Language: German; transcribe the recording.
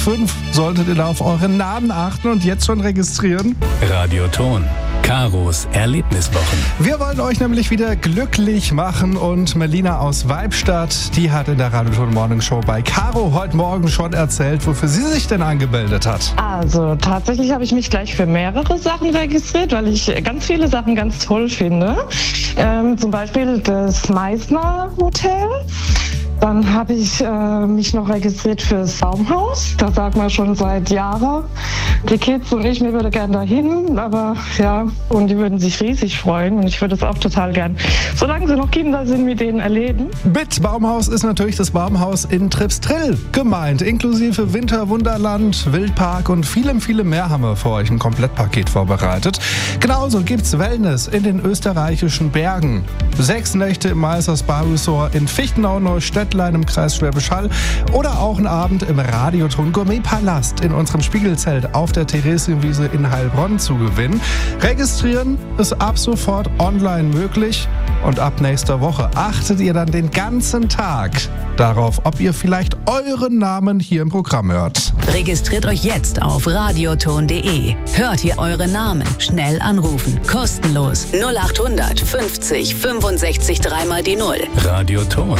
5 solltet ihr da auf euren Namen achten und jetzt schon registrieren. Radioton. Karos Erlebniswochen. Wir wollen euch nämlich wieder glücklich machen und Melina aus Weibstadt, die hat in der Radioton Morning Show bei Caro heute Morgen schon erzählt, wofür sie sich denn angemeldet hat. Also tatsächlich habe ich mich gleich für mehrere Sachen registriert, weil ich ganz viele Sachen ganz toll finde. Zum Beispiel das Meißner Hotel. Dann habe ich mich noch registriert fürs Baumhaus. Da sagen wir schon seit Jahren. Die Kids und ich, wir würden gerne dahin, aber ja, und die würden sich riesig freuen und ich würde es auch total gern, solange sie noch Kinder sind, mit denen erleben. Mit Baumhaus ist natürlich das Baumhaus in Tripstrill gemeint, inklusive Winterwunderland, Wildpark und vielem mehr haben wir für euch ein Komplettpaket vorbereitet. Genauso gibt's Wellness in den österreichischen Bergen. 6 Nächte im Meißner Spa Resort in Fichtenau-Neustädtlein im Kreis Schwäbisch Hall oder auch ein Abend im Radioton Gourmet-Palast in unserem Spiegelzelt auf der Theresienwiese in Heilbronn zu gewinnen. Registrieren ist ab sofort online möglich und ab nächster Woche achtet ihr dann den ganzen Tag darauf, ob ihr vielleicht euren Namen hier im Programm hört. Registriert euch jetzt auf radioton.de. Hört ihr euren Namen? Schnell anrufen. Kostenlos. 0800 50 65 3 mal die 0. Radioton.